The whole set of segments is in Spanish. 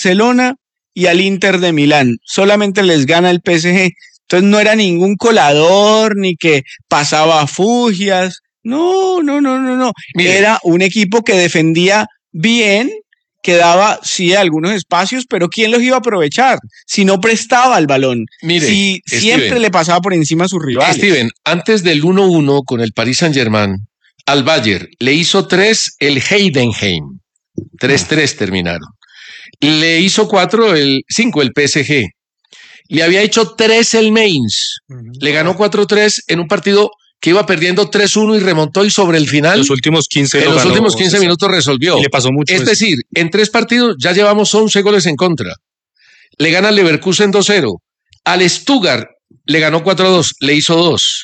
Barcelona y al Inter de Milán. Solamente les gana el PSG. Entonces no era ningún colador, ni que pasaba fugias. No. Mire. Era un equipo que defendía bien, que daba, sí, algunos espacios, pero ¿quién los iba a aprovechar? Si no prestaba el balón. Mire, si siempre Steven, le pasaba por encima a sus rivales. Steven, antes del 1-1 con el Paris Saint-Germain, al Bayern le hizo 3 el Heidenheim. 3-3 terminaron. Le hizo 5 el PSG. Le había hecho 3 el Mainz. Le ganó 4-3 en un partido que iba perdiendo 3-1 y remontó, y sobre el final, Los últimos 15 en los últimos 15 minutos resolvió. Y le pasó mucho Es eso. decir, en 3 partidos ya llevamos 11 goles en contra. Le gana al Leverkusen 2-0. Al Stuttgart le ganó 4-2, le hizo 2.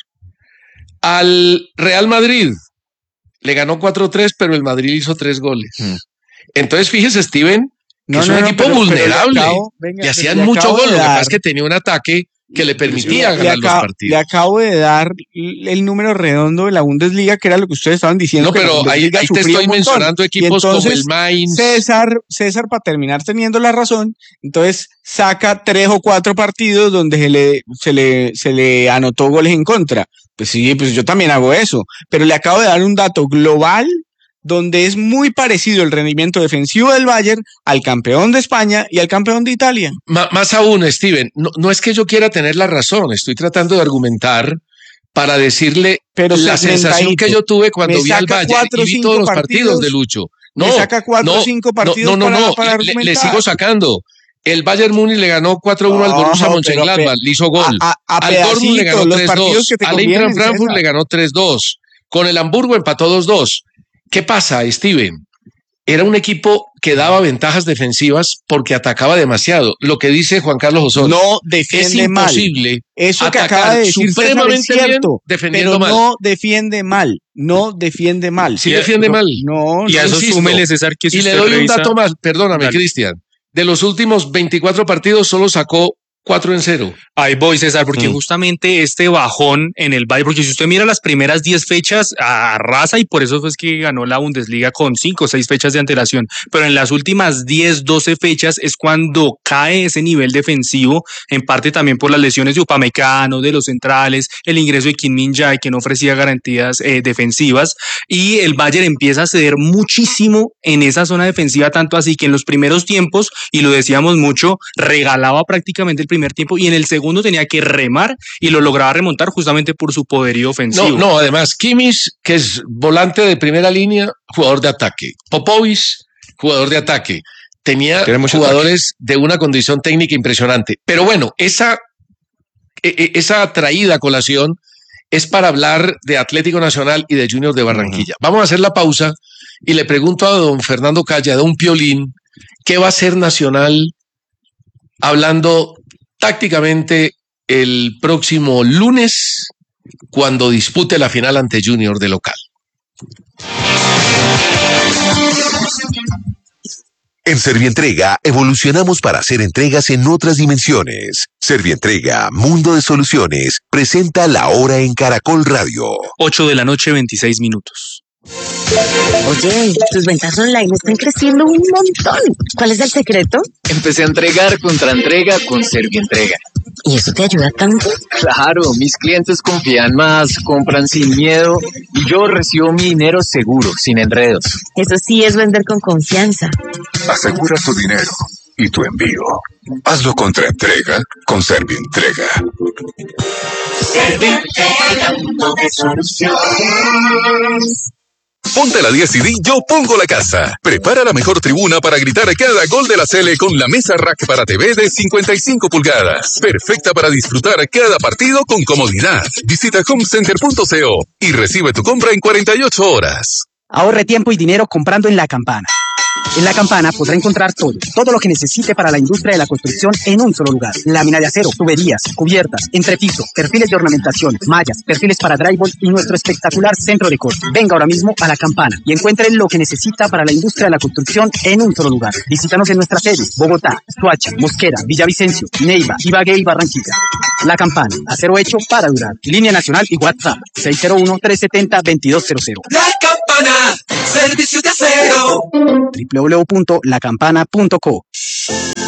Al Real Madrid le ganó 4-3, pero el Madrid hizo 3 goles. Entonces, fíjese, Steven, que es un equipo vulnerable. Le hacían mucho gol. Lo que pasa es que tenía un ataque que le permitía ganar los partidos. Le acabo de dar el número redondo de la Bundesliga, que era lo que ustedes estaban diciendo. No, pero ahí te estoy mencionando equipos como el Mainz. César, para terminar teniendo la razón, entonces saca 3 o 4 partidos donde se le anotó goles en contra. Pues sí, pues yo también hago eso. Pero le acabo de dar un dato global donde es muy parecido el rendimiento defensivo del Bayern al campeón de España y al campeón de Italia. Más aún, Steven, no es que yo quiera tener la razón, estoy tratando de argumentar para decirle la sensación que yo tuve cuando vi al Bayern y vi todos los partidos de Lucho. No, saca 4 o 5 partidos para argumentar. Le sigo sacando. El Bayern Múnich le ganó 4-1 al Borussia Mönchengladbach, le hizo gol. Al Dortmund le ganó 3-2. Al Eintracht Frankfurt le ganó 3-2. Con el Hamburgo empató 2-2. ¿Qué pasa, Steven? Era un equipo que daba ventajas defensivas porque atacaba demasiado. Lo que dice Juan Carlos Osorio. No defiende mal. Es imposible eso que acaba de decir supremamente César es cierto, bien defendiendo pero mal. No defiende mal. Sí defiende mal. No, y a eso súmele, César, que si y le doy un dato más, perdóname, Cristian. De los últimos 24 partidos solo sacó 4-0. Ahí voy, César, porque justamente este bajón en el Bayern, porque si usted mira las primeras 10 fechas, arrasa, y por eso fue que ganó la Bundesliga con 5 o 6 fechas de antelación, pero en las últimas 10, 12 fechas es cuando cae ese nivel defensivo, en parte también por las lesiones de Upamecano, de los centrales, el ingreso de Kim Min-jae, que no ofrecía garantías defensivas, y el Bayern empieza a ceder muchísimo en esa zona defensiva, tanto así que en los primeros tiempos, y lo decíamos mucho, regalaba prácticamente el primer tiempo, y en el segundo tenía que remar y lo lograba remontar justamente por su poderío ofensivo. No, además Kimmich, que es volante de primera línea, jugador de ataque. Popovic, jugador de ataque. Tenía jugadores de una condición técnica impresionante. Pero bueno, esa traída a colación es para hablar de Atlético Nacional y de Junior de Barranquilla. Vamos a hacer la pausa y le pregunto a don Fernando Calle, a don Piolín, ¿qué va a hacer Nacional hablando tácticamente el próximo lunes cuando dispute la final ante Junior de local? En Servientrega evolucionamos para hacer entregas en otras dimensiones. Servientrega, Mundo de Soluciones, presenta La Hora en Caracol Radio. 8:26 p.m. Oye, tus ventas online están creciendo un montón. ¿Cuál es el secreto? Empecé a entregar contraentrega con Servientrega. ¿Y eso te ayuda tanto? Claro, mis clientes confían más, compran sin miedo y yo recibo mi dinero seguro, sin enredos. Eso sí es vender con confianza. Asegura tu dinero y tu envío. Hazlo contra entrega con Servientrega. Servientrega, Mundo de Soluciones. Ponte la 10 y di Yo Pongo la Casa. Prepara la mejor tribuna para gritar cada gol de la Sele con la mesa rack para TV de 55 pulgadas. Perfecta para disfrutar cada partido con comodidad. Visita homecenter.co y recibe tu compra en 48 horas. Ahorre tiempo y dinero comprando en La Campana. En La Campana podrá encontrar todo lo que necesite para la industria de la construcción en un solo lugar. Lámina de acero, tuberías, cubiertas, entrepiso, perfiles de ornamentación, mallas, perfiles para drywall y nuestro espectacular centro de corte. Venga ahora mismo a La Campana y encuentre lo que necesita para la industria de la construcción en un solo lugar. Visítanos en nuestras sedes: Bogotá, Soacha, Mosquera, Villavicencio, Neiva, Ibagué y Barranquilla. La Campana, acero hecho para durar. Línea nacional y WhatsApp 601-370-2200. La Campana, servicio de acero. www.lacampana.co.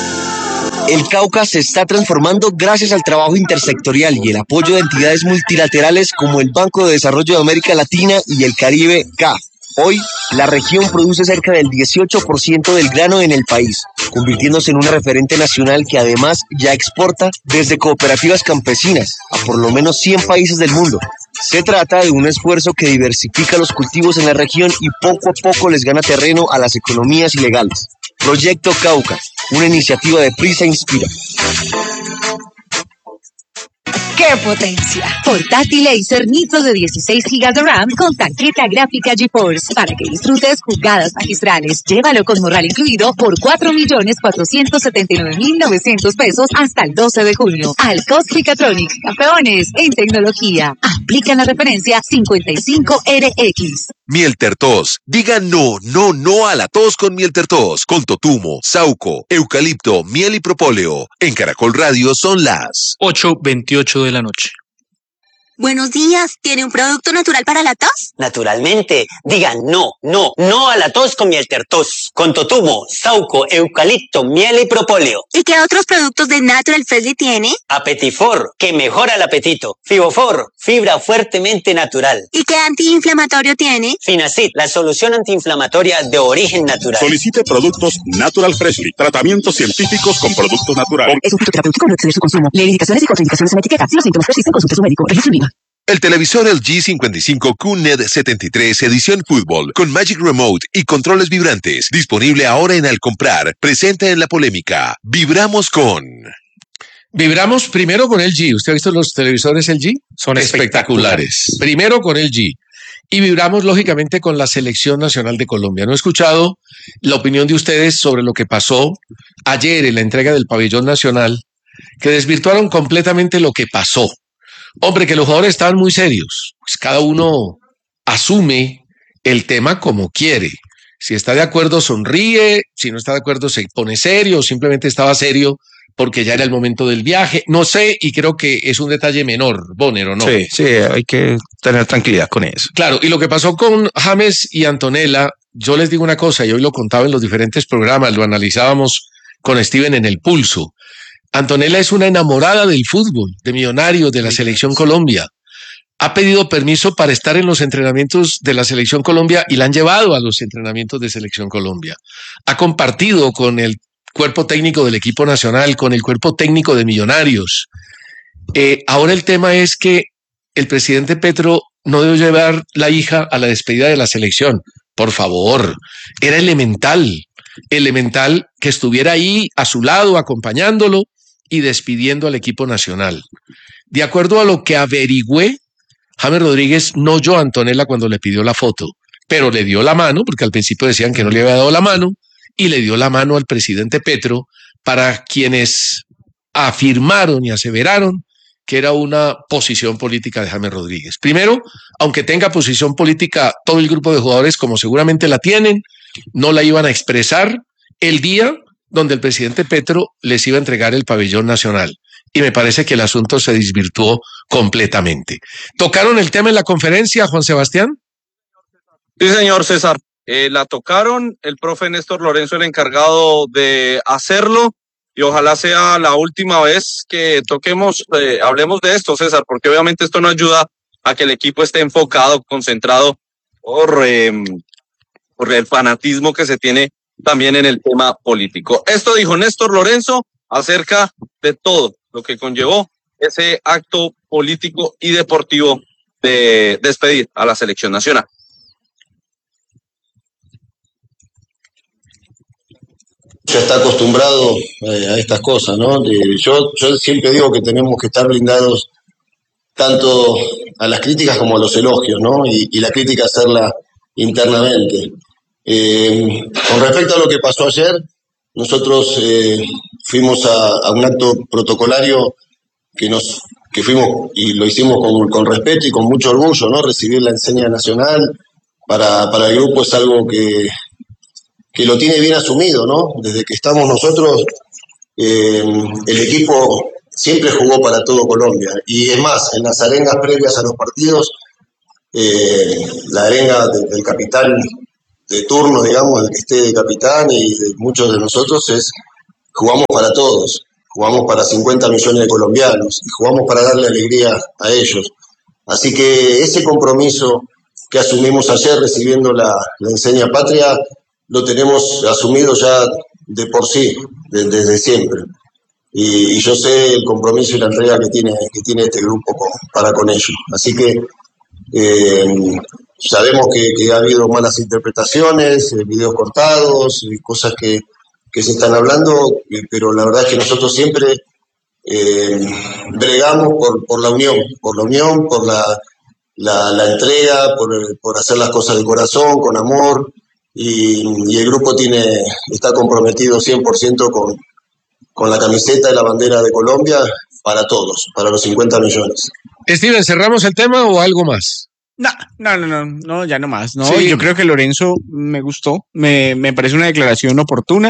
El Cauca se está transformando gracias al trabajo intersectorial y el apoyo de entidades multilaterales como el Banco de Desarrollo de América Latina y el Caribe, CAF. Hoy, la región produce cerca del 18% del grano en el país, convirtiéndose en una referente nacional que además ya exporta desde cooperativas campesinas a por lo menos 100 países del mundo. Se trata de un esfuerzo que diversifica los cultivos en la región y poco a poco les gana terreno a las economías ilegales. Proyecto Cauca, una iniciativa de Prisa Inspira. ¡Qué potencia! Portátil Acer Nitro de 16 GB de RAM con tarjeta gráfica GeForce para que disfrutes jugadas magistrales. Llévalo con morral incluido por 4.479.900 pesos hasta el 12 de junio. Alcos Picatronic, campeones en tecnología. Aplican la referencia 55RX. Miel Tertos. Diga no a la tos con Miel Tertos. Con totumo, sauco, eucalipto, miel y propóleo. En Caracol Radio son las 8:28 de la noche. Buenos días, ¿tiene un producto natural para la tos? Naturalmente, digan no a la tos con Miel Tertos, con totumo, sauco, eucalipto, miel y propóleo. ¿Y qué otros productos de Natural Freshly tiene? Apetifor, que mejora el apetito. Fibofor, fibra fuertemente natural. ¿Y qué antiinflamatorio tiene? Finacid, la solución antiinflamatoria de origen natural. Solicite productos Natural Freshly, tratamientos científicos con productos naturales. Es un fitoterapéutico, no exceder su consumo. Lee indicaciones y contraindicaciones en etiqueta. Si los síntomas persisten, consulte a su médico. Registro IVA. El televisor LG 55 QNED 73 edición fútbol con Magic Remote y controles vibrantes. Disponible ahora en Al Comprar. Presenta en la polémica. Vibramos primero con LG. ¿Usted ha visto los televisores LG? Son espectaculares. Primero con LG. Y vibramos, lógicamente, con la Selección Nacional de Colombia. No he escuchado la opinión de ustedes sobre lo que pasó ayer en la entrega del Pabellón Nacional, que desvirtuaron completamente lo que pasó. Hombre, que los jugadores estaban muy serios. Pues cada uno asume el tema como quiere. Si está de acuerdo, sonríe. Si no está de acuerdo, se pone serio. Simplemente estaba serio porque ya era el momento del viaje. No sé, y creo que es un detalle menor, Bonner, ¿o no? Sí, hay que tener tranquilidad con eso. Claro, y lo que pasó con James y Antonella, yo les digo una cosa, y hoy lo contaba en los diferentes programas, lo analizábamos con Steven en El Pulso. Antonella es una enamorada del fútbol, de Millonarios, de la Selección Colombia. Ha pedido permiso para estar en los entrenamientos de la Selección Colombia y la han llevado a los entrenamientos de Selección Colombia. Ha compartido con el cuerpo técnico del equipo nacional, con el cuerpo técnico de Millonarios. Ahora el tema es que el presidente Petro no debe llevar la hija a la despedida de la selección. Por favor, era elemental que estuviera ahí a su lado, acompañándolo y despidiendo al equipo nacional. De acuerdo a lo que averigüé, James Rodríguez no oyó a Antonella cuando le pidió la foto, pero le dio la mano, porque al principio decían que no le había dado la mano, y le dio la mano al presidente Petro, para quienes afirmaron y aseveraron que era una posición política de James Rodríguez. Primero, aunque tenga posición política todo el grupo de jugadores, como seguramente la tienen, no la iban a expresar el día donde el presidente Petro les iba a entregar el pabellón nacional. Y me parece que el asunto se desvirtuó completamente. ¿Tocaron el tema en la conferencia, Juan Sebastián? Sí, señor César. La tocaron, el profe Néstor Lorenzo, el encargado de hacerlo, y ojalá sea la última vez que hablemos de esto, César, porque obviamente esto no ayuda a que el equipo esté enfocado, concentrado por el fanatismo que se tiene también en el tema político. Esto dijo Néstor Lorenzo acerca de todo lo que conllevó ese acto político y deportivo de despedir a la selección nacional. Ya está acostumbrado a estas cosas, ¿no? Yo siempre digo que tenemos que estar blindados tanto a las críticas como a los elogios, ¿no? Y la crítica hacerla internamente. Con respecto a lo que pasó ayer, nosotros fuimos a un acto protocolario que fuimos y lo hicimos con respeto y con mucho orgullo, ¿no? Recibir la enseña nacional para el grupo es algo que lo tiene bien asumido, ¿no? Desde que estamos nosotros, el equipo siempre jugó para todo Colombia. Y es más, en las arengas previas a los partidos, la arenga del capitán de turno, digamos, el que esté de capitán y de muchos de nosotros, jugamos para todos. jugamos para 50 millones de colombianos y jugamos para darle alegría a ellos. Así que ese compromiso que asumimos ayer recibiendo la enseña patria, lo tenemos asumido ya de por sí, desde siempre. Y yo sé el compromiso y la entrega que tiene este grupo para con ellos. Así que sabemos que ha habido malas interpretaciones, videos cortados, cosas que se están hablando, pero la verdad es que nosotros siempre bregamos por la unión, por la entrega, por hacer las cosas de corazón, con amor, y el grupo está comprometido 100% con la camiseta y la bandera de Colombia para todos, para los 50 millones. Steven, ¿cerramos el tema o algo más? No, ya no más. No, Sí. yo creo que Lorenzo me gustó, me parece una declaración oportuna,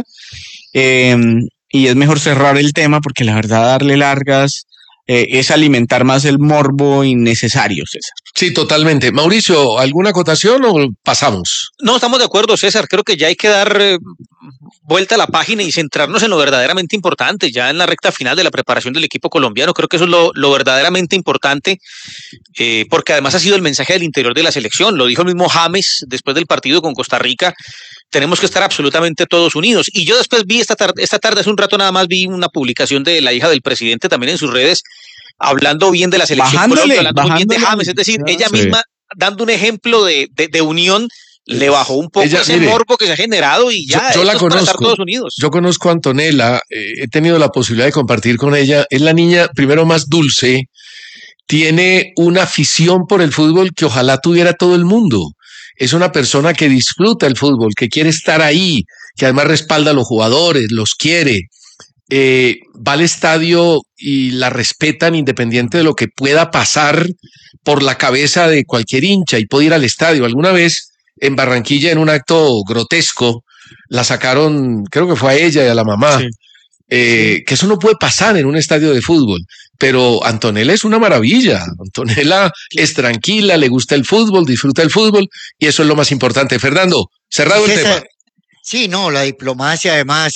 y es mejor cerrar el tema porque la verdad darle largas es alimentar más el morbo innecesario, César. Sí, totalmente. Mauricio, ¿alguna acotación o pasamos? No, estamos de acuerdo, César. Creo que ya hay que dar vuelta a la página y centrarnos en lo verdaderamente importante, ya en la recta final de la preparación del equipo colombiano. Creo que eso es lo verdaderamente importante, porque además ha sido el mensaje del interior de la selección. Lo dijo el mismo James después del partido con Costa Rica. Tenemos que estar absolutamente todos unidos. Y yo después vi esta tarde, hace un rato nada más, vi una publicación de la hija del presidente también en sus redes, hablando bien de la selección Colombia, hablando muy bien de James. Es decir, ella misma dando un ejemplo de unión, le bajó un poco ese morbo que se ha generado y ya yo la esto es para estar conozco. todos unidos. Yo conozco a Antonella, he tenido la posibilidad de compartir con ella. Es la niña, primero, más dulce, tiene una afición por el fútbol que ojalá tuviera todo el mundo. Es una persona que disfruta el fútbol, que quiere estar ahí, que además respalda a los jugadores, los quiere. Va al estadio y la respetan independiente de lo que pueda pasar por la cabeza de cualquier hincha, y puede ir al estadio. Alguna vez en Barranquilla, en un acto grotesco, la sacaron, creo que fue a ella y a la mamá, que eso no puede pasar en un estadio de fútbol. Pero Antonella es una maravilla. Antonella es tranquila, le gusta el fútbol, disfruta el fútbol, y eso es lo más importante. Fernando, cerrado el tema. Sí, no, la diplomacia, además,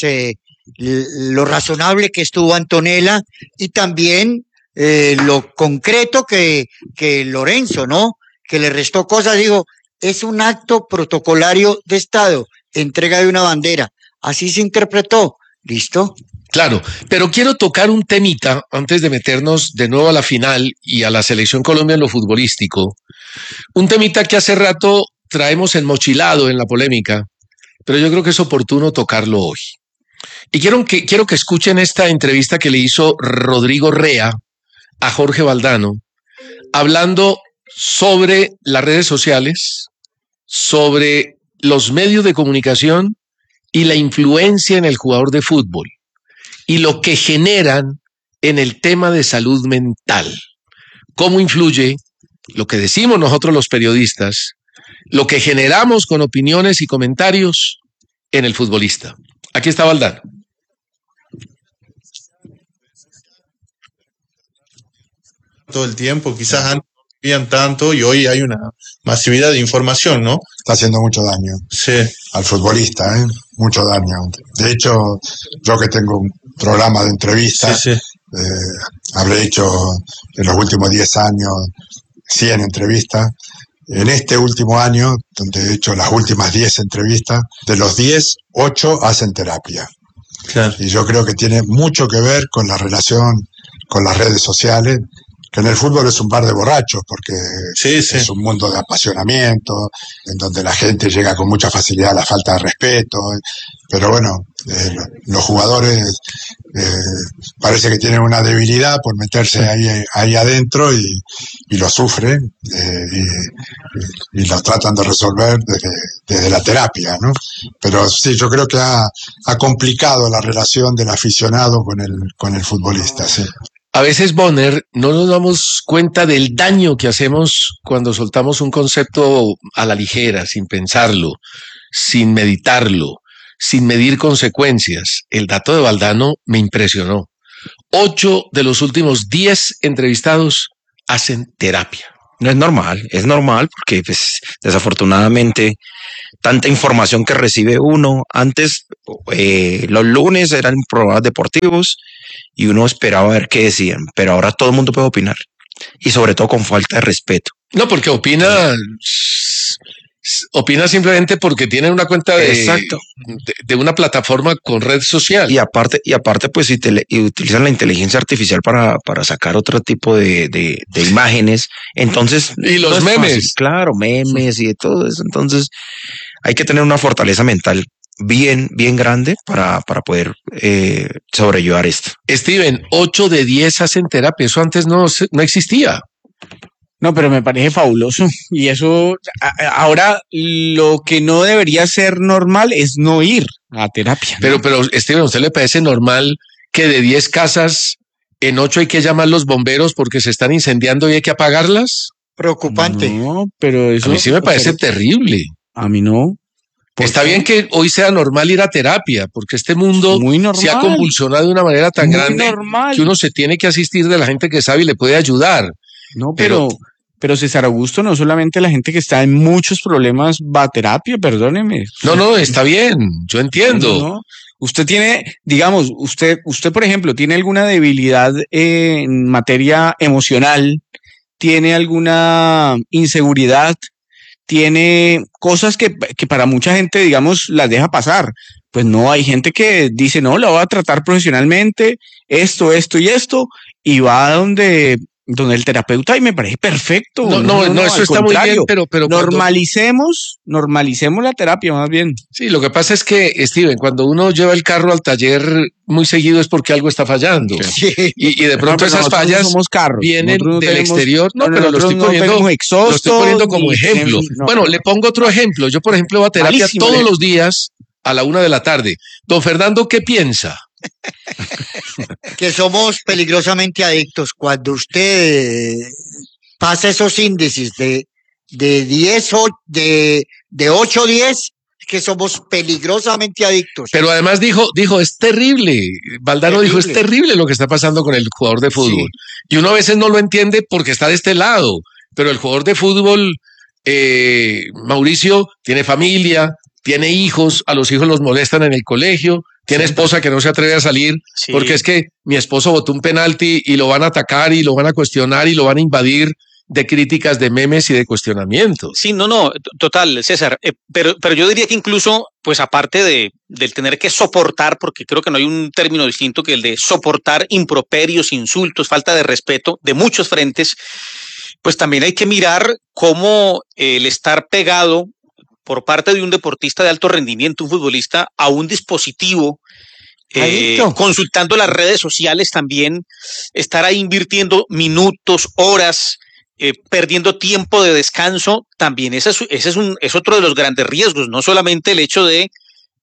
lo razonable que estuvo Antonella, y también lo concreto que Lorenzo, ¿no? Que le restó cosas, digo, es un acto protocolario de Estado, entrega de una bandera, así se interpretó, ¿listo? Claro, pero quiero tocar un temita antes de meternos de nuevo a la final y a la selección Colombia en lo futbolístico. Un temita que hace rato traemos enmochilado en la polémica, pero yo creo que es oportuno tocarlo hoy. Y quiero que escuchen esta entrevista que le hizo Rodrigo Rea a Jorge Valdano, hablando sobre las redes sociales, sobre los medios de comunicación y la influencia en el jugador de fútbol, y lo que generan en el tema de salud mental. Cómo influye lo que decimos nosotros los periodistas, lo que generamos con opiniones y comentarios en el futbolista. Aquí está Valdano. Todo el tiempo, quizás antes no vivían tanto y hoy hay una masividad de información, ¿no? Está haciendo mucho daño al futbolista, mucho daño. De hecho, yo que tengo un programa de entrevistas, habré hecho en los últimos 10 años 100 entrevistas. En este último año, donde he hecho las últimas 10 entrevistas, de los 10, 8 hacen terapia. Claro. Y yo creo que tiene mucho que ver con la relación con las redes sociales, que en el fútbol es un bar de borrachos, porque es un mundo de apasionamiento, en donde la gente llega con mucha facilidad a la falta de respeto, pero bueno, los jugadores parece que tienen una debilidad por meterse ahí adentro y lo sufren, y lo tratan de resolver desde la terapia, ¿no? Pero sí, yo creo que ha complicado la relación del aficionado con el futbolista, sí. A veces, Bonner, no nos damos cuenta del daño que hacemos cuando soltamos un concepto a la ligera, sin pensarlo, sin meditarlo, sin medir consecuencias. El dato de Valdano me impresionó. 8 de los últimos 10 entrevistados hacen terapia. Es normal porque pues desafortunadamente tanta información que recibe uno. Antes los lunes eran programas deportivos y uno esperaba ver qué decían, pero ahora todo el mundo puede opinar y sobre todo con falta de respeto. No, porque opina simplemente porque tiene una cuenta de una plataforma con red social. Y aparte pues y utilizan la inteligencia artificial para sacar otro tipo de imágenes. Entonces, y los memes. Fácil. Claro, memes y de todo eso. Entonces, hay que tener una fortaleza mental bien grande para poder sobrellevar esto. Steven, 8 de 10 hacen terapia. Eso antes no existía. No, pero me parece fabuloso. Y eso, ahora lo que no debería ser normal es no ir a terapia. Pero, Steven, ¿a usted le parece normal que de 10 casas, en 8 hay que llamar a los bomberos porque se están incendiando y hay que apagarlas? Preocupante. No, pero eso... A mí sí me parece terrible. A mí no. Está bien que hoy sea normal ir a terapia, porque este mundo se ha convulsionado de una manera tan grande que uno se tiene que asistir de la gente que sabe y le puede ayudar. No, pero César Augusto, no solamente la gente que está en muchos problemas va a terapia, perdóneme. No, está bien, yo entiendo. No. Usted tiene, digamos, usted por ejemplo, tiene alguna debilidad en materia emocional, tiene alguna inseguridad, tiene cosas que para mucha gente, digamos, las deja pasar. Pues no, hay gente que dice, no, la voy a tratar profesionalmente, esto y esto, y va donde el terapeuta y me parece perfecto. No, eso está muy bien, pero normalicemos la terapia más bien. Sí, lo que pasa es que, Steven, cuando uno lleva el carro al taller muy seguido es porque algo está fallando. Sí. Y de pronto esas fallas vienen del exterior. No, pero lo estoy poniendo como ejemplo. Bueno, le pongo otro ejemplo. Yo, por ejemplo, voy a terapia todos los días a la 1:00 p.m. Don Fernando, ¿qué piensa? Que somos peligrosamente adictos. Cuando usted pasa esos índices de 8 a 10, que somos peligrosamente adictos. Pero además dijo, es terrible. Valdano dijo, es terrible lo que está pasando con el jugador de fútbol. Sí. Y uno a veces no lo entiende porque está de este lado. Pero el jugador de fútbol, Mauricio, tiene familia, tiene hijos, a los hijos los molestan en el colegio, tiene esposa que no se atreve a salir porque es que mi esposo botó un penalti y lo van a atacar y lo van a cuestionar y lo van a invadir de críticas, de memes y de cuestionamientos. Sí, no, total, César. Pero yo diría que incluso, pues aparte del tener que soportar, porque creo que no hay un término distinto que el de soportar improperios, insultos, falta de respeto de muchos frentes, pues también hay que mirar cómo el estar pegado por parte de un deportista de alto rendimiento, un futbolista, a un dispositivo, consultando las redes sociales también, estar ahí invirtiendo minutos, horas, perdiendo tiempo de descanso, también ese es otro de los grandes riesgos, no solamente el hecho de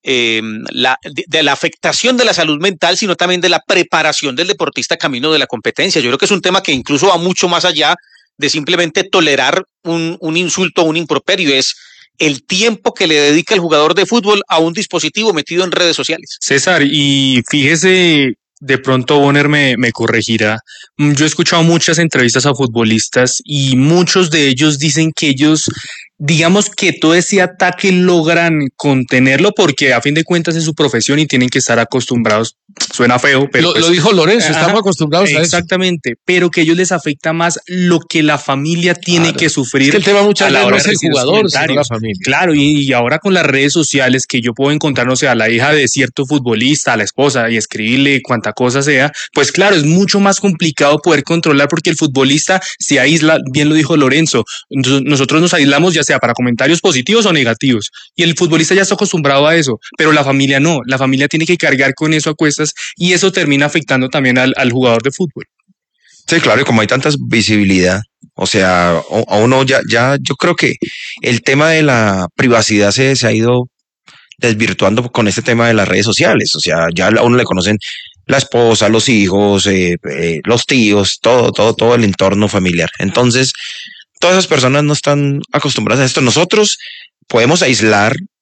la afectación de la salud mental, sino también de la preparación del deportista camino de la competencia. Yo creo que es un tema que incluso va mucho más allá de simplemente tolerar un insulto o un improperio, es el tiempo que le dedica el jugador de fútbol a un dispositivo metido en redes sociales. César, y fíjese, de pronto Bonner me corregirá. Yo he escuchado muchas entrevistas a futbolistas y muchos de ellos dicen que ellos, digamos que todo ese ataque logran contenerlo porque a fin de cuentas es su profesión y tienen que estar acostumbrados. Suena feo, pero lo dijo Lorenzo, estamos acostumbrados a eso. Exactamente, pero que a ellos les afecta más lo que la familia tiene que sufrir. Es que el tema muchas veces no es el jugador, sino la familia. Claro, y ahora con las redes sociales que yo puedo encontrar, no sé, a la hija de cierto futbolista, a la esposa, y escribirle cuanta cosa sea, pues claro, es mucho más complicado poder controlar porque el futbolista se aísla, bien lo dijo Lorenzo, nosotros nos aislamos ya sea para comentarios positivos o negativos, y el futbolista ya está acostumbrado a eso, pero la familia no, la familia tiene que cargar con eso a cuestas y eso termina afectando también al jugador de fútbol. Sí, claro, y como hay tanta visibilidad, o sea, a uno ya yo creo que el tema de la privacidad se ha ido desvirtuando con este tema de las redes sociales, o sea, ya a uno le conocen la esposa, los hijos, los tíos, todo el entorno familiar. Entonces, todas esas personas no están acostumbradas a esto. Nosotros podemos aislar,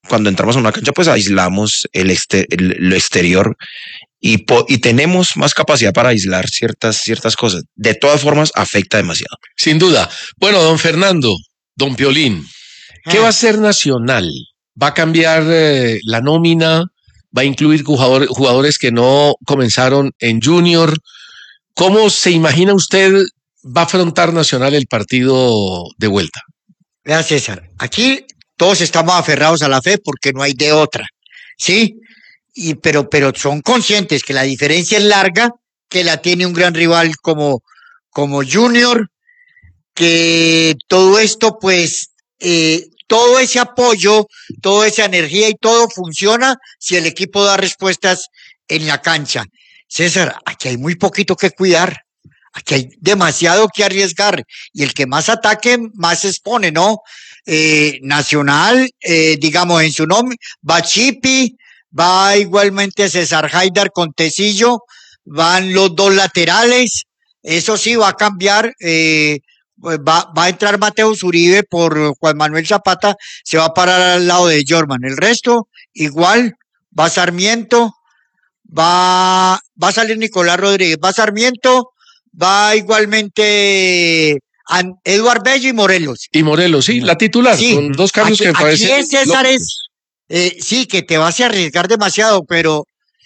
cuando entramos a una cancha, pues aislamos lo exterior y tenemos más capacidad para aislar ciertas cosas. De todas formas, afecta demasiado. Sin duda. Bueno, don Fernando, don Piolín, ¿qué va a hacer Nacional? ¿Va a cambiar la nómina? ¿Va a incluir jugadores que no comenzaron en Junior? ¿Cómo se imagina usted va a afrontar Nacional el partido de vuelta? Vea, César, aquí todos estamos aferrados a la fe porque no hay de otra, ¿sí? Pero son conscientes que la diferencia es larga, que la tiene un gran rival como Junior, que todo esto, pues, todo ese apoyo, toda esa energía y todo funciona si el equipo da respuestas en la cancha. César, aquí hay muy poquito que cuidar, aquí hay demasiado que arriesgar, y el que más ataque, más se expone, ¿no? Nacional, digamos, en su nombre, va Chipi, va igualmente César Haidar con Tecillo, van los dos laterales, eso sí va a cambiar, va a entrar Mateus Uribe por Juan Manuel Zapata, se va a parar al lado de Jorman, el resto igual, va Sarmiento, va a salir Nicolás Rodríguez, va Sarmiento, va igualmente Eduard Bello y Morelos. Y Morelos, sí, la titular, sí, con dos cambios que me parecen. Aquí César sí, que te vas a arriesgar demasiado, pero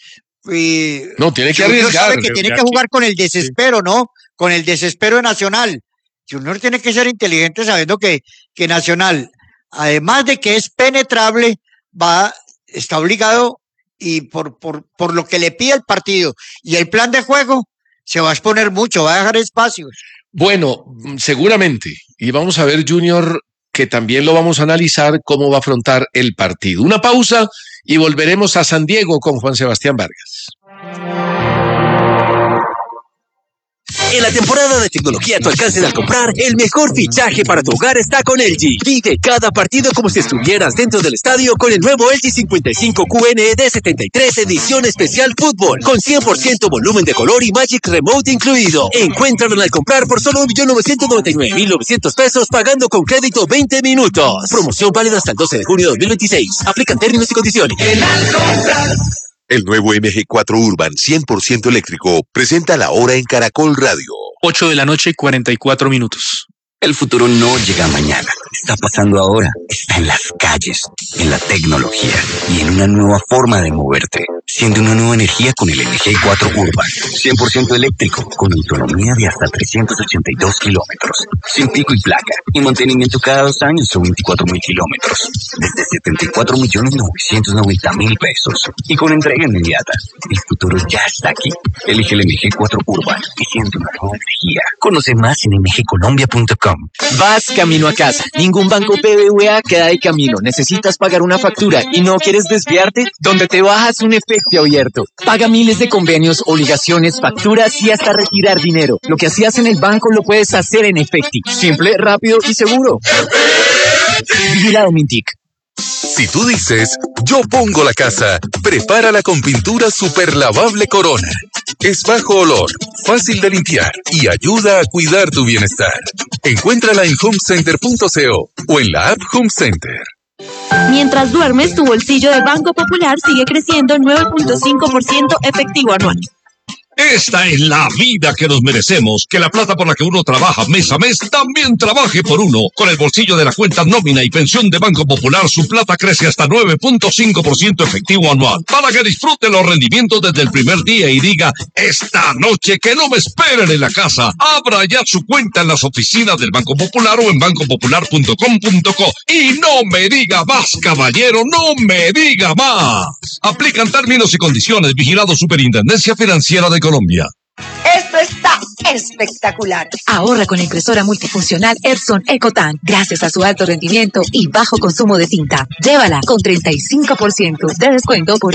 no, tiene que arriesgar. Sabe que tiene que jugar con el desespero, ¿no? Con el desespero de Nacional. Junior tiene que ser inteligente sabiendo que Nacional, además de que es penetrable, está obligado y por lo que le pide el partido y el plan de juego, se va a exponer mucho, va a dejar espacios. Bueno, seguramente. Y vamos a ver, Junior, que también lo vamos a analizar cómo va a afrontar el partido. Una pausa y volveremos a San Diego con Juan Sebastián Vargas. En la temporada de tecnología a tu alcance al comprar, el mejor fichaje para tu hogar está con LG. Vive cada partido como si estuvieras dentro del estadio con el nuevo LG 55 QNED 73 edición especial fútbol, con 100% volumen de color y Magic Remote incluido. Encuéntralo al comprar por solo $1,999,900 pesos pagando con crédito 20 minutos. Promoción válida hasta el 12 de junio de 2026. Aplican términos y condiciones. El nuevo MG4 Urban 100% eléctrico presenta la hora en Caracol Radio. 8:44 a.m. El futuro no llega mañana, está pasando ahora, está en las calles, en la tecnología y en una nueva forma de moverte. Siente una nueva energía con el MG4 Urban, 100% eléctrico, con autonomía de hasta 382 kilómetros, sin pico y placa, y mantenimiento cada 2 años o 24,000 kilómetros, desde 74,990,000 pesos, y con entrega inmediata. El futuro ya está aquí. Elige el MG4 Urban y siente una nueva energía. Conoce más en mgcolombia.com. Vas camino a casa. Ningún banco BBVA queda de camino. ¿Necesitas pagar una factura y no quieres desviarte? Donde te bajas un efecto abierto. Paga miles de convenios, obligaciones, facturas y hasta retirar dinero. Lo que hacías en el banco lo puedes hacer en Efecti. Simple, rápido y seguro. Vigilado Mintic. Si tú dices, yo pongo la casa, prepárala con pintura super lavable Corona. Es bajo olor, fácil de limpiar y ayuda a cuidar tu bienestar. Encuéntrala en homecenter.co o en la app Home Center. Mientras duermes, tu bolsillo de Banco Popular sigue creciendo 9.5% efectivo anual. Esta es la vida que nos merecemos, que la plata por la que uno trabaja mes a mes también trabaje por uno. Con el bolsillo de la cuenta nómina y pensión de Banco Popular, su plata crece hasta 9.5% efectivo anual, para que disfrute los rendimientos desde el primer día y diga, esta noche que no me esperen en la casa. Abra ya su cuenta en las oficinas del Banco Popular o en bancopopular.com.co. Y no me diga más, caballero, no me diga más. Aplican términos y condiciones. Vigilado Superintendencia Financiera de Colombia. Esto está espectacular. Ahorra con la impresora multifuncional Epson EcoTank gracias a su alto rendimiento y bajo consumo de tinta. Llévala con 35% de descuento por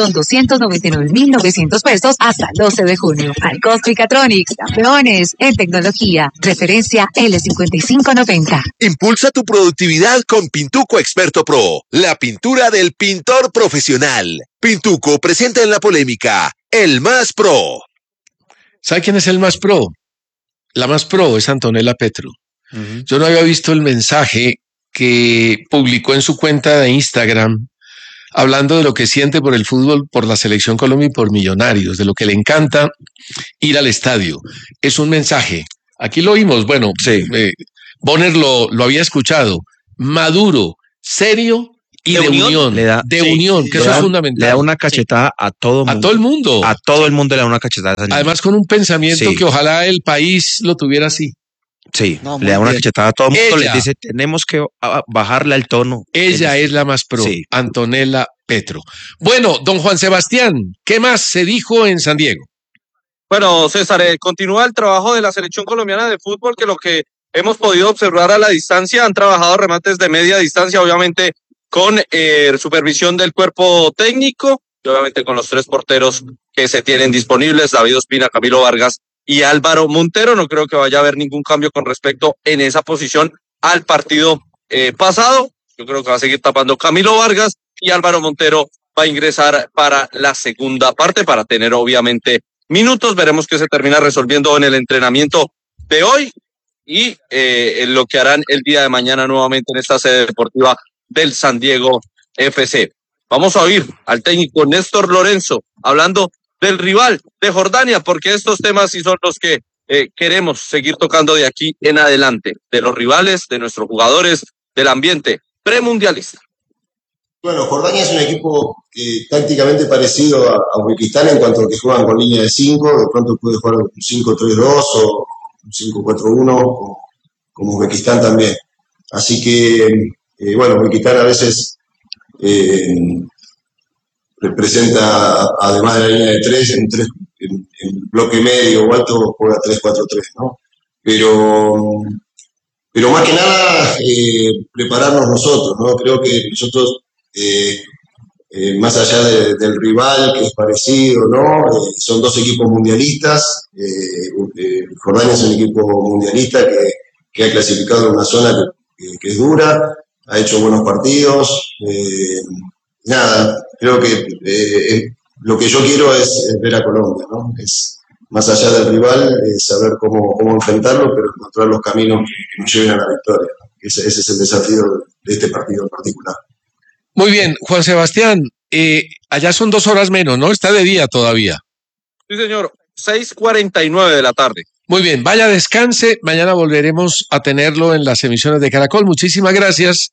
$1,299,900 pesos hasta el 12 de junio. Alcos Mechatronics, campeones en tecnología. Referencia L5590. Impulsa tu productividad con Pintuco Experto Pro, la pintura del pintor profesional. Pintuco presenta en la polémica el más pro. ¿Sabe quién es el más pro? La más pro es Antonella Petro. Yo no había visto el mensaje que publicó en su cuenta de Instagram hablando de lo que siente por el fútbol, por la Selección Colombia y por Millonarios, de lo que le encanta ir al estadio. Es un mensaje. Aquí lo oímos, bueno, sí. Bonner lo había escuchado. Maduro, serio y de unión. Unión, que eso es fundamental. Le da una cachetada a todo mundo. A todo el mundo. A todo el mundo le da una cachetada. Además con un pensamiento que ojalá el país lo tuviera así. Sí, le da una cachetada a todo el mundo, le dice, tenemos que bajarle al tono. Ella es la más pro, Antonella Petro. Bueno, don Juan Sebastián, ¿qué más se dijo en San Diego? Bueno, César, continúa el trabajo de la selección colombiana de fútbol, que lo que hemos podido observar a la distancia, han trabajado remates de media distancia, obviamente con supervisión del cuerpo técnico, y obviamente con los 3 porteros que se tienen disponibles, David Ospina, Camilo Vargas y Álvaro Montero. No creo que vaya a haber ningún cambio con respecto en esa posición al partido pasado. Yo creo que va a seguir tapando Camilo Vargas y Álvaro Montero va a ingresar para la segunda parte para tener obviamente minutos. Veremos qué se termina resolviendo en el entrenamiento de hoy y en lo que harán el día de mañana nuevamente en esta sede deportiva del San Diego FC. Vamos a oír al técnico Néstor Lorenzo hablando del rival de Jordania, porque estos temas sí son los que queremos seguir tocando de aquí en adelante, de los rivales, de nuestros jugadores, del ambiente premundialista. Bueno, Jordania es un equipo tácticamente parecido a Uzbekistán en cuanto a que juegan con línea de 5, de pronto puede jugar un 5-3-2 o un 5-4-1 como Uzbekistán también. Así que, bueno, Uzbekistán a veces representa, además de la línea de 3, en bloque medio o alto juega 3-4-3, ¿no? Pero más que nada prepararnos nosotros, ¿no? Creo que nosotros, más allá del rival, que es parecido, ¿no? Son 2 equipos mundialistas. Jordania es un equipo mundialista que ha clasificado en una zona que es dura, ha hecho buenos partidos. Nada, creo que lo que yo quiero es ver a Colombia, ¿no? Es más allá del rival, saber cómo enfrentarlo, pero encontrar los caminos que nos lleven a la victoria. Ese es el desafío de este partido en particular. Muy bien, Juan Sebastián, allá son 2 horas menos, ¿no? Está de día todavía. Sí, señor, 6:49 de la tarde. Muy bien, vaya, descanse, mañana volveremos a tenerlo en las emisiones de Caracol. Muchísimas gracias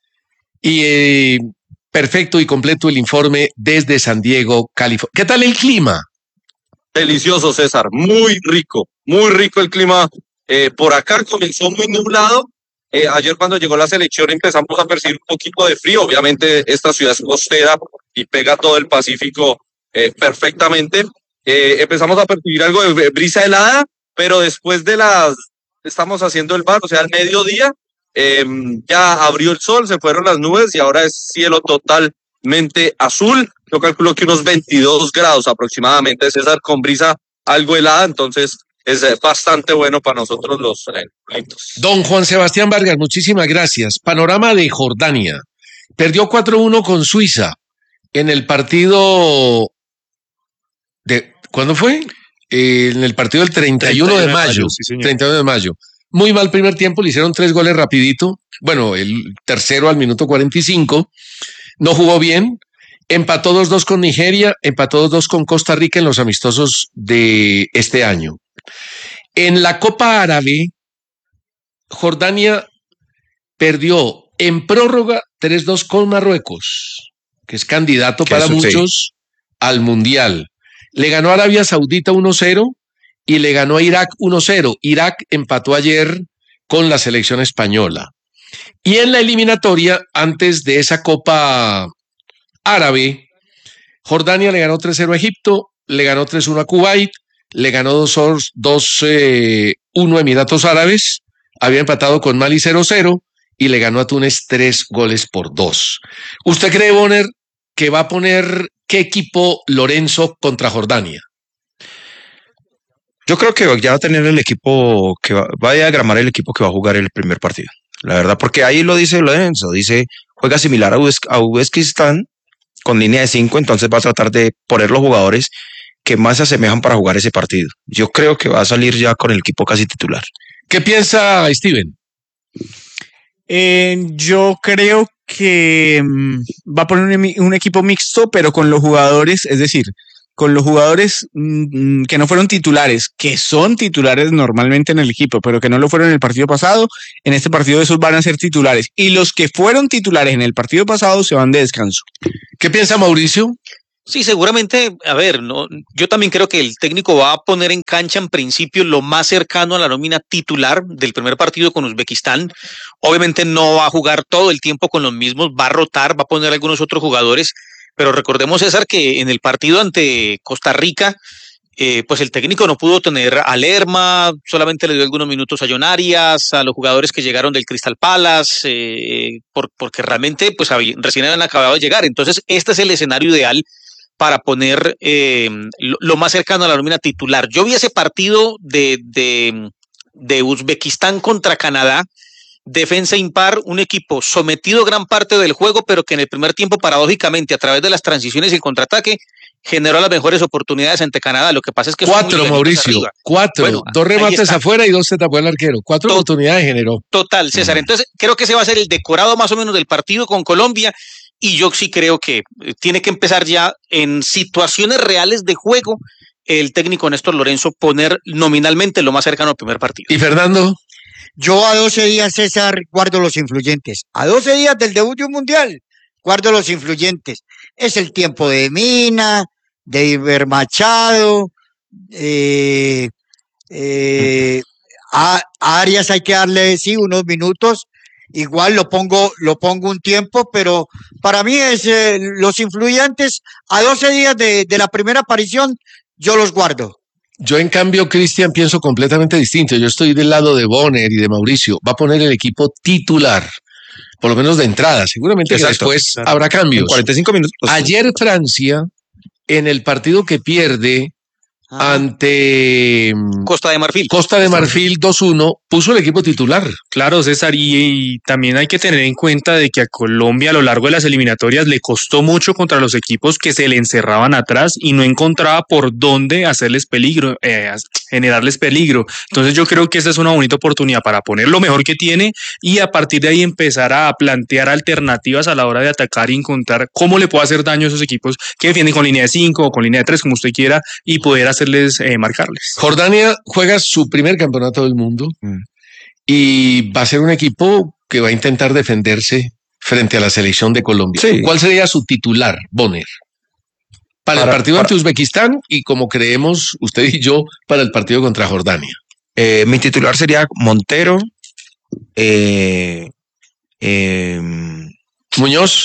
y perfecto y completo el informe desde San Diego, California. ¿Qué tal el clima? Delicioso, César, muy rico el clima. Por acá comenzó muy nublado. Ayer cuando llegó la selección empezamos a percibir un poquito de frío. Obviamente esta ciudad es costera y pega todo el Pacífico perfectamente. Empezamos a percibir algo de brisa helada, pero después estamos haciendo el bar, o sea, al mediodía, ya abrió el sol, se fueron las nubes y ahora es cielo totalmente azul. Yo calculo que unos 22 grados aproximadamente, César, con brisa algo helada, entonces es bastante bueno para nosotros los proyectos. Don Juan Sebastián Vargas, muchísimas gracias. Panorama de Jordania. Perdió 4-1 con Suiza en el partido de... ¿Cuándo fue? En el partido del 31 de mayo. Sí, 31 de mayo. Muy mal primer tiempo, le hicieron 3 goles rapidito. Bueno, el tercero al minuto 45. No jugó bien. Empató 2-2 con Nigeria, empató 2-2 con Costa Rica en los amistosos de este año. En la Copa Árabe, Jordania perdió en prórroga 3-2 con Marruecos, que es candidato para muchos al Mundial. Le ganó a Arabia Saudita 1-0 y le ganó a Irak 1-0. Irak empató ayer con la selección española. Y en la eliminatoria, antes de esa Copa Árabe, Jordania le ganó 3-0 a Egipto, le ganó 3-1 a Kuwait, le ganó 2-1 a Emiratos Árabes, había empatado con Mali 0-0 y le ganó a Túnez 3-2. ¿Usted cree, Bonner, que va a poner qué equipo Lorenzo contra Jordania? Yo creo que ya va a tener el equipo que va a diagramar el equipo que va a jugar el primer partido. La verdad, porque ahí lo dice Lorenzo, dice juega similar a Uzbekistán con línea de 5, entonces va a tratar de poner los jugadores que más se asemejan para jugar ese partido. Yo creo que va a salir ya con el equipo casi titular. ¿Qué piensa Steven? Yo creo que va a poner un equipo mixto, pero con los jugadores, es decir, con los jugadores que no fueron titulares, que son titulares normalmente en el equipo, pero que no lo fueron en el partido pasado. En este partido esos van a ser titulares. Y los que fueron titulares en el partido pasado se van de descanso. ¿Qué piensa Mauricio? Sí, seguramente, a ver, no, yo también creo que el técnico va a poner en cancha en principio lo más cercano a la nómina titular del primer partido con Uzbekistán. Obviamente no va a jugar todo el tiempo con los mismos, va a rotar, va a poner algunos otros jugadores, pero recordemos, César, que en el partido ante Costa Rica, pues el técnico no pudo tener a Lerma, solamente le dio algunos minutos a John Arias, a los jugadores que llegaron del Crystal Palace, porque realmente pues recién habían acabado de llegar. Entonces este es el escenario ideal para poner lo más cercano a la nómina titular. Yo vi ese partido de Uzbekistán contra Canadá, defensa impar, un equipo sometido gran parte del juego, pero que en el primer tiempo, paradójicamente, a través de las transiciones y el contraataque, generó las mejores oportunidades ante Canadá. Lo que pasa es que 4, Mauricio, 4, bueno, 2 remates afuera y 2 se tapó el arquero. 4 oportunidades generó. Total, César. Entonces, creo que ese va a ser el decorado más o menos del partido con Colombia. Y yo sí creo que tiene que empezar ya en situaciones reales de juego el técnico Néstor Lorenzo poner nominalmente lo más cercano al primer partido. ¿Y Fernando? Yo a 12 días, César, guardo los influyentes. A 12 días del debut de un mundial, guardo los influyentes. Es el tiempo de Mina, de Iber Machado, a Arias hay que darle, sí, unos minutos. Igual lo pongo un tiempo, pero para mí es los influyentes a 12 días de la primera aparición, yo los guardo. Yo, en cambio, Cristian, pienso completamente distinto. Yo estoy del lado de Bonner y de Mauricio. Va a poner el equipo titular, por lo menos de entrada. Seguramente que después habrá cambios. 45 minutos. Ayer Francia, en el partido que pierde ante Costa de Marfil 2-1, puso el equipo titular. Claro, César, y también hay que tener en cuenta de que a Colombia a lo largo de las eliminatorias le costó mucho contra los equipos que se le encerraban atrás y no encontraba por dónde hacerles peligro, generarles peligro. Entonces yo creo que esta es una bonita oportunidad para poner lo mejor que tiene y a partir de ahí empezar a plantear alternativas a la hora de atacar y encontrar cómo le puede hacer daño a esos equipos que defienden con línea de 5 o con línea de 3, como usted quiera, y poder hacerles marcarles. Jordania juega su primer campeonato del mundo y va a ser un equipo que va a intentar defenderse frente a la selección de Colombia. Sí. ¿Cuál sería su titular, Bonner? Para el partido ante Uzbekistán y, como creemos usted y yo, para el partido contra Jordania. Mi titular sería Montero, Muñoz.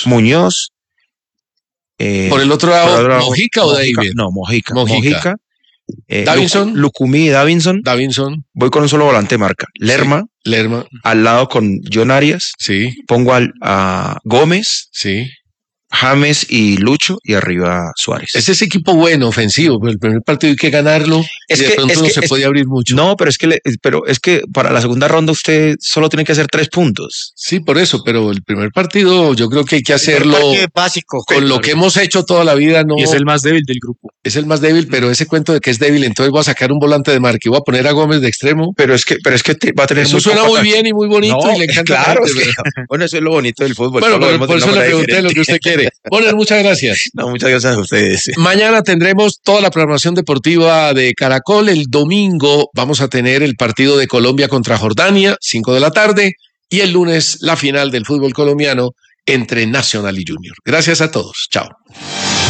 Por el otro lado, ¿Mojica o David? No, Mojica. Davinson. Lucumí y Davinson. Voy con un solo volante de marca. Lerma. Al lado con John Arias. Sí. Pongo a Gómez. Sí. James y Lucho y arriba Suárez. Es ese equipo bueno, ofensivo, pero el primer partido hay que ganarlo y de pronto no se puede abrir mucho. No, pero es que para la segunda ronda usted solo tiene que hacer 3 puntos. Sí, por eso, pero el primer partido yo creo que hay que hacerlo básico, con lo que hemos hecho toda la vida. No, y es el más débil del grupo. Es el más débil, pero ese cuento de que es débil, entonces voy a sacar un volante de marca y voy a poner a Gómez de extremo. Pero es que va a tener eso suena muy bien y muy bonito y le encanta. Claro, bueno, eso es lo bonito del fútbol. Bueno, por eso le pregunté lo que usted quiere. Bueno, muchas gracias. No, muchas gracias a ustedes. Mañana tendremos toda la programación deportiva de Caracol. El domingo vamos a tener el partido de Colombia contra Jordania, 5 de la tarde, y el lunes la final del fútbol colombiano entre Nacional y Junior. Gracias a todos. Chao.